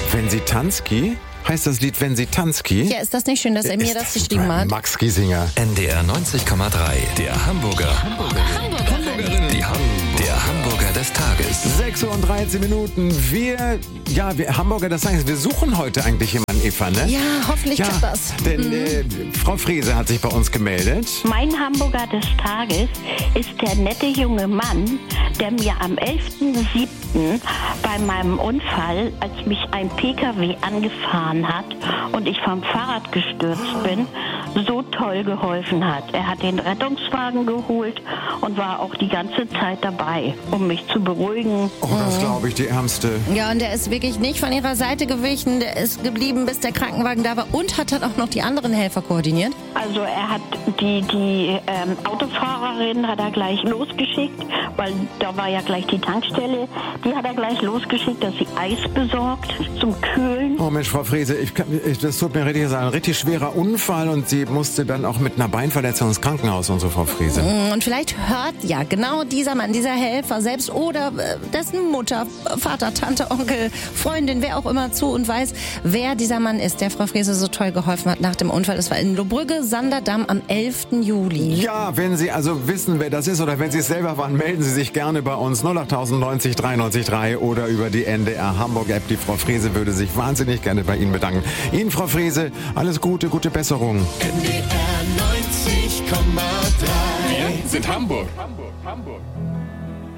Wensitanski? Heißt das Lied Wensitanski? Ja, ist das nicht schön, dass er mir das geschrieben hat? Max Giesinger. NDR 90,3. Der Hamburger. Der Hamburger des Tages. 6 Uhr und 13 Minuten. Wir Hamburger des Tages. Wir suchen heute eigentlich jemanden, Eva, ne? Ja, hoffentlich klappt das. Denn Frau Frese hat sich bei uns gemeldet. Mein Hamburger des Tages ist der nette junge Mann, der mir am 11.07. bei meinem Unfall, als mich ein PKW angefahren hat und ich vom Fahrrad gestürzt bin, so toll geholfen hat. Er hat den Rettungswagen geholt und war auch die ganze Zeit dabei, um mich zu beruhigen. Oh, das glaube ich, die Ärmste. Ja, und der ist wirklich nicht von ihrer Seite gewichen. Der ist geblieben, bis der Krankenwagen da war und hat dann auch noch die anderen Helfer koordiniert. Also er hat die Autofahrerin hat er gleich losgeschickt, weil da war ja gleich die Tankstelle. Die hat er gleich losgeschickt, dass sie Eis besorgt zum Kühlen. Oh Mensch, Frau Frese, das tut mir richtig leid. Ein richtig schwerer Unfall und sie musste dann auch mit einer Beinverletzung ins Krankenhaus und so, Frau Frese. Und vielleicht hört ja genau dieser Mann, dieser Helfer selbst oder dessen Mutter, Vater, Tante, Onkel, Freundin, wer auch immer zu und weiß, wer dieser Mann ist, der Frau Frese so toll geholfen hat nach dem Unfall. Das war in Lohbrügge, Sanderdamm am 11. Juli. Ja, wenn Sie also wissen, wer das ist oder wenn Sie es selber waren, melden Sie sich gerne bei uns 08090 93 3 oder über die NDR Hamburg App. Die Frau Frese würde sich wahnsinnig gerne bei Ihnen bedanken. Ihnen, Frau Frese, alles Gute, gute Besserung. NDR 90,3. Wir sind Hamburg.